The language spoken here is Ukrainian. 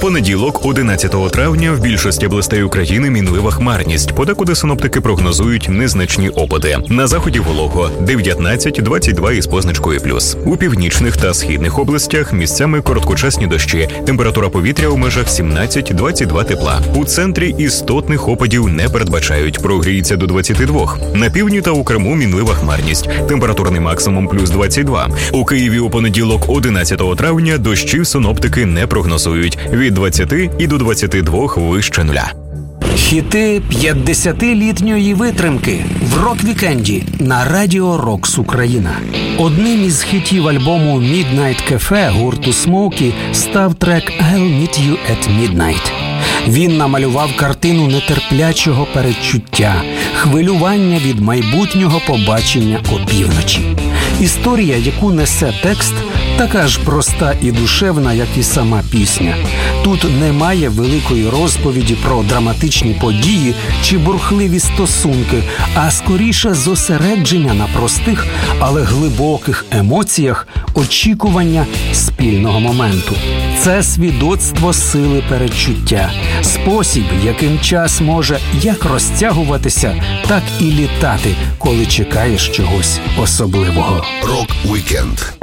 понеділок, 11 травня, в більшості областей України мінлива хмарність. Подекуди синоптики прогнозують незначні опади. На заході волого – 19-22 із позначкою плюс. У північних та східних областях місцями короткочасні дощі. Температура повітря у межах 17-22 тепла. У центрі істотних опадів не передбачають. Прогріється до 22. На півдні та у Криму мінлива хмарність. Температурний максимум плюс 22. У Києві у понеділок, 11 травня, дощів синоптики не прогнозують. Від 20 і до 22 вище нуля. Хіти 50-літньої витримки в рок-вікенді на Радіо Рокс Україна. Одним із хітів альбому Midnight Cafe гурту Smokey став трек I'll Meet You at Midnight. Він намалював картину нетерплячого передчуття, хвилювання від майбутнього побачення опівночі. Історія, яку несе текст, така ж проста і душевна, як і сама пісня. Тут немає великої розповіді про драматичні події чи бурхливі стосунки, а скоріше зосередження на простих, але глибоких емоціях очікування спільного моменту. Це свідоцтво сили передчуття, спосіб, яким час може як розтягуватися, так і літати, коли чекаєш чогось особливого. Рок-вікенд.